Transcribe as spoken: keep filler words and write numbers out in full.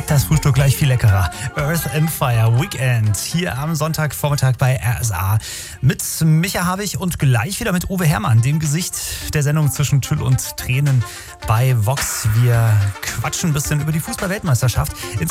macht das Frühstück gleich viel leckerer. Earth and Fire Weekend hier am Sonntagvormittag bei R S A mit Micha Habich und gleich wieder mit Uwe Herrmann, dem Gesicht der Sendung zwischen Tüll und Tränen bei Vox. Wir quatschen ein bisschen über die Fußball-Weltmeisterschaft.